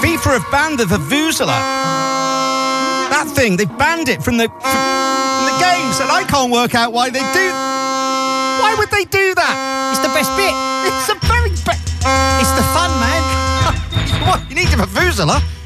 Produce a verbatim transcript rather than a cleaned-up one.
FIFA have banned the Vuvuzela. That thing, they banned it from the from the games, and I can't work out why they do. Why would they do that? It's the best bit. It's the very best. It's the fun, man. What? You need a Vuvuzela?